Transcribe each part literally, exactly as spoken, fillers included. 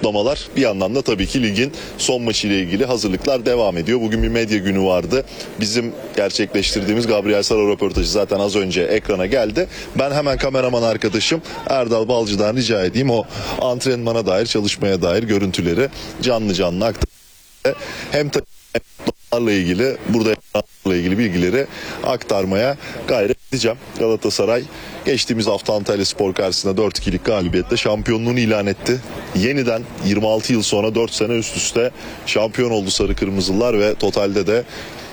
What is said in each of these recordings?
kutlamalar, bir yandan da tabii ki ligin son maçı ile ilgili hazırlıklar devam ediyor. Bugün bir medya günü vardı. Bizim gerçekleştirdiğimiz Gabriel Sara röportajı zaten az önce ekrana geldi. Ben hemen kameraman arkadaşım Erdal Balcı'dan rica edeyim o antrenmana dair, çalışmaya dair görüntüleri canlı canlı aktarmaya, hem takımlarla ilgili, burada ilgili bilgileri aktarmaya gayret edeceğim. Galatasaray geçtiğimiz hafta Antalyaspor karşısında dört ikilik galibiyetle şampiyonluğunu ilan etti. Yeniden yirmi altı yıl sonra dört sene üst üste şampiyon oldu Sarı Kırmızılar ve totalde de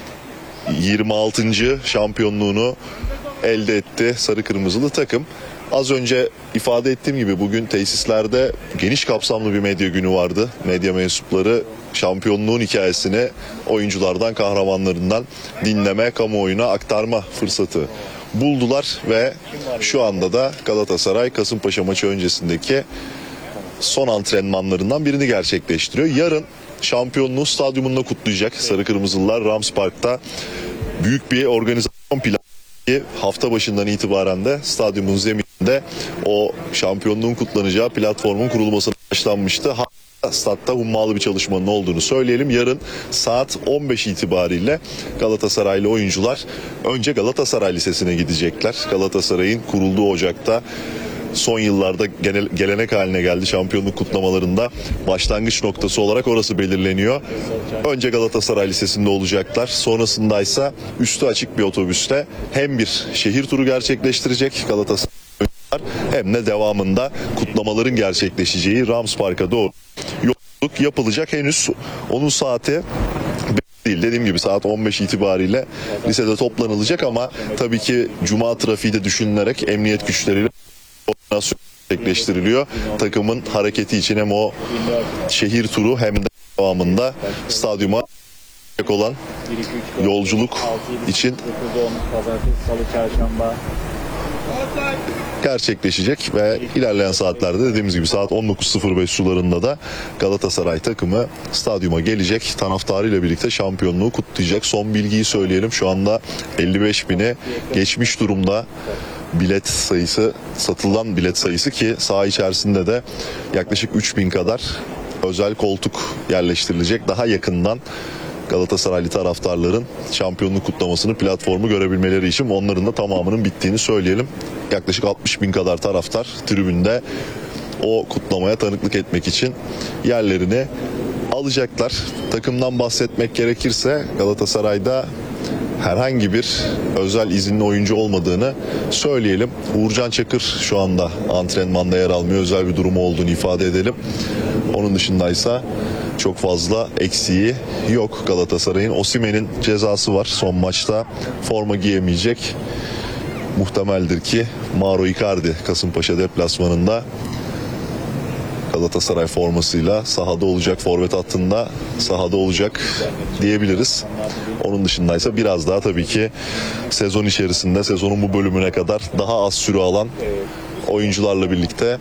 yirmi altıncı şampiyonluğunu elde etti Sarı Kırmızılı takım. Az önce ifade ettiğim gibi bugün tesislerde geniş kapsamlı bir medya günü vardı. Medya mensupları şampiyonluğun hikayesini oyunculardan, kahramanlarından dinleme, kamuoyuna aktarma fırsatı buldular ve şu anda da Galatasaray Kasımpaşa maçı öncesindeki son antrenmanlarından birini gerçekleştiriyor. Yarın şampiyonluğu stadyumunda kutlayacak Sarı Kırmızılılar. Rams Park'ta büyük bir organizasyon planı. Hafta başından itibaren de stadyumun zemininde o şampiyonluğun kutlanacağı platformun kurulmasına başlanmıştı. Statta hummalı bir çalışmanın olduğunu söyleyelim. Yarın saat on beş itibariyle Galatasaraylı oyuncular önce Galatasaray Lisesi'ne gidecekler. Galatasaray'ın kurulduğu ocakta son yıllarda genel, gelenek haline geldi şampiyonluk kutlamalarında. Başlangıç noktası olarak orası belirleniyor. Önce Galatasaray Lisesi'nde olacaklar. Sonrasında ise üstü açık bir otobüste hem bir şehir turu gerçekleştirecek Galatasaray hem de devamında kutlamaların gerçekleşeceği Rams Park'a doğru yolculuk yapılacak. Henüz onun saati değil. Dediğim gibi saat on beş itibariyle lisede toplanılacak ama tabii ki cuma trafiği de düşünülerek emniyet güçleriyle koordinasyon gerçekleştiriliyor. Takımın hareketi için hem o şehir turu hem de devamında stadyuma olan yolculuk için gerçekleşecek ve ilerleyen saatlerde dediğimiz gibi saat on dokuz sıfır beş sularında da Galatasaray takımı stadyuma gelecek. Taraftarıyla birlikte şampiyonluğu kutlayacak. Son bilgiyi söyleyelim. Şu anda elli beş bini geçmiş durumda bilet sayısı, satılan bilet sayısı ki saha içerisinde de yaklaşık üç bin kadar özel koltuk yerleştirilecek. Daha yakından Galatasaraylı taraftarların şampiyonluk kutlamasını, platformu görebilmeleri için onların da tamamının bittiğini söyleyelim. Yaklaşık altmış bin kadar taraftar tribünde o kutlamaya tanıklık etmek için yerlerini alacaklar. Takımdan bahsetmek gerekirse Galatasaray'da herhangi bir özel izinli oyuncu olmadığını söyleyelim. Uğurcan Çakır şu anda antrenmanda yer almıyor. Özel bir durumu olduğunu ifade edelim. Onun dışındaysa çok fazla eksiği yok Galatasaray'ın. Osimhen'in cezası var. Son maçta forma giyemeyecek. Muhtemeldir ki Mauro Icardi Kasımpaşa deplasmanında Galatasaray formasıyla sahada olacak, forvet hattında sahada olacak diyebiliriz. Onun dışındaysa biraz daha tabii ki sezon içerisinde, sezonun bu bölümüne kadar daha az süre alan oyuncularla birlikte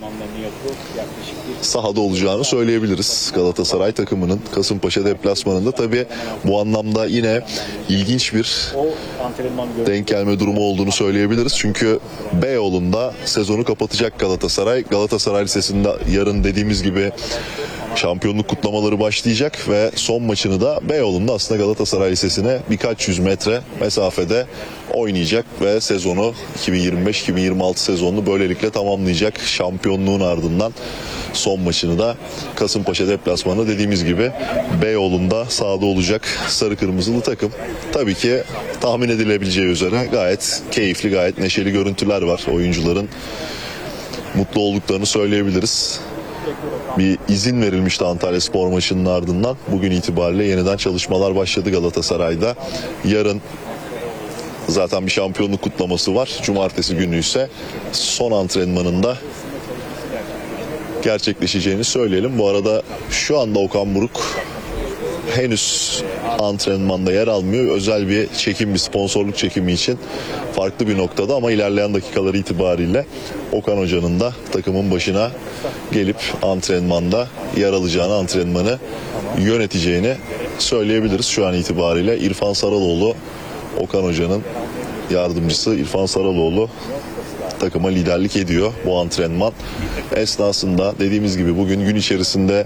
sahada olacağını söyleyebiliriz Galatasaray takımının Kasımpaşa deplasmanında. Tabii bu anlamda yine ilginç bir denk gelme durumu olduğunu söyleyebiliriz. Çünkü Beyoğlu'nda sezonu kapatacak Galatasaray. Galatasaray Lisesi'nde yarın dediğimiz gibi şampiyonluk kutlamaları başlayacak ve son maçını da Beyoğlu'nda aslında Galatasaray Lisesi'ne birkaç yüz metre mesafede oynayacak ve sezonu iki bin yirmi beş iki bin yirmi altı sezonunu böylelikle tamamlayacak. Şampiyonluğun ardından son maçını da Kasımpaşa deplasmanı dediğimiz gibi Beyoğlu'nda sahada olacak Sarı Kırmızılı takım. Tabii ki tahmin edilebileceği üzere gayet keyifli, gayet neşeli görüntüler var. Oyuncuların mutlu olduklarını söyleyebiliriz. Bir izin verilmişti Antalyaspor maçının ardından. Bugün itibariyle yeniden çalışmalar başladı Galatasaray'da. Yarın zaten bir şampiyonluk kutlaması var. Cumartesi günü ise son antrenmanında gerçekleşeceğini söyleyelim. Bu arada şu anda Okan Buruk henüz antrenmanda yer almıyor. Özel bir çekim, bir sponsorluk çekimi için farklı bir noktada ama ilerleyen dakikalar itibariyle Okan Hoca'nın da takımın başına gelip antrenmanda yer alacağını, antrenmanı yöneteceğini söyleyebiliriz. Şu an itibariyle İrfan Saraloğlu, Okan Hoca'nın yardımcısı İrfan Saraloğlu takıma liderlik ediyor bu antrenman esnasında. Dediğimiz gibi bugün gün içerisinde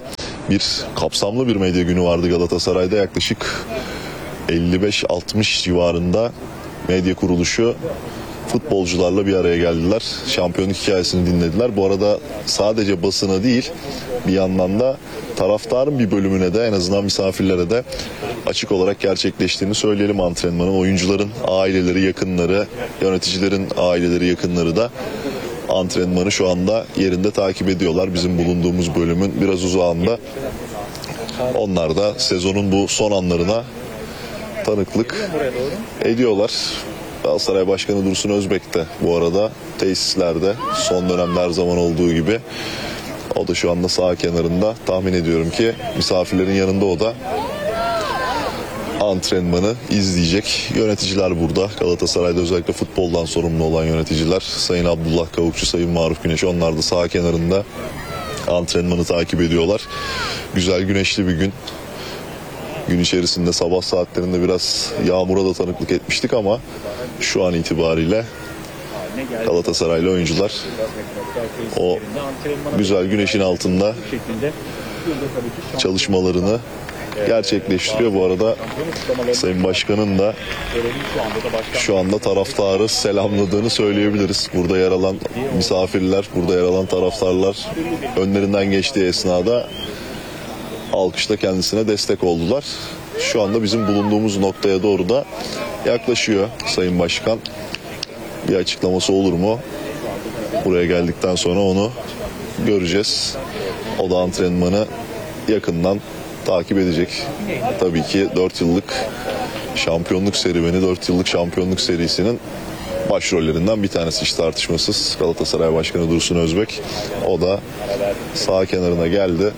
bir kapsamlı bir medya günü vardı Galatasaray'da. Yaklaşık elli beş altmış civarında medya kuruluşu futbolcularla bir araya geldiler. Şampiyonluk hikayesini dinlediler. Bu arada sadece basına değil, bir yandan da taraftarın bir bölümüne de, en azından misafirlere de açık olarak gerçekleştiğini söyleyelim antrenmanın. Oyuncuların aileleri, yakınları, yöneticilerin aileleri, yakınları da antrenmanı şu anda yerinde takip ediyorlar. Bizim bulunduğumuz bölümün biraz uzağında. Onlar da sezonun bu son anlarına tanıklık ediyorlar. Galatasaray Başkanı Dursun Özbek de bu arada tesislerde, son dönemde her zaman olduğu gibi. O da şu anda sağ kenarında. Tahmin ediyorum ki misafirlerin yanında o da antrenmanı izleyecek. Yöneticiler burada. Galatasaray'da özellikle futboldan sorumlu olan yöneticiler. Sayın Abdullah Kavukçu, Sayın Maruf Güneş, onlar da sağ kenarında antrenmanı takip ediyorlar. Güzel güneşli bir gün. Gün içerisinde sabah saatlerinde biraz yağmura da tanıklık etmiştik ama şu an itibariyle Galatasaraylı oyuncular o güzel güneşin altında çalışmalarını gerçekleştiriyor. Bu arada Sayın Başkan'ın da şu anda taraftarı selamladığını söyleyebiliriz. Burada yer alan misafirler, burada yer alan taraftarlar önlerinden geçtiği esnada alkışla kendisine destek oldular. Şu anda bizim bulunduğumuz noktaya doğru da yaklaşıyor Sayın Başkan. Bir açıklaması olur mu? Buraya geldikten sonra onu göreceğiz. O da antrenmanı yakından takip edecek. Tabii ki dört yıllık şampiyonluk serüveni, dört yıllık şampiyonluk serisinin başrollerinden bir tanesi, hiç tartışmasız. Galatasaray Başkanı Dursun Özbek. O da sağ kenarına geldi.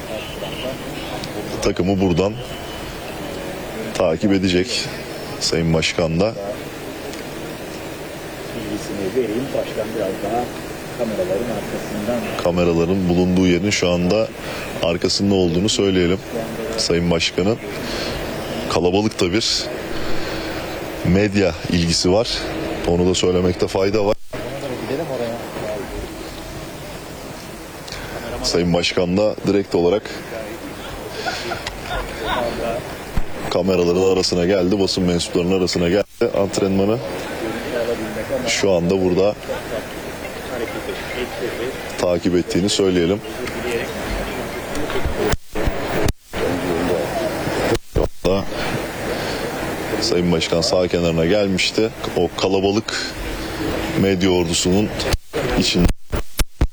Takımı buradan takip edecek Sayın Başkan da. Bilgisini vereyim. Başkan biraz daha kameraların arkasından. Kameraların bulunduğu yerin şu anda arkasında olduğunu söyleyelim. Sayın Başkan'ın kalabalıkta bir medya ilgisi var. Onu da söylemekte fayda var. Sayın Başkan da direkt olarak kameraların arasına geldi, basın mensuplarının arasına geldi. Antrenmanı şu anda burada takip ettiğini söyleyelim. Da Sayın Başkan sağ kenarına gelmişti. O kalabalık medya ordusunun içinde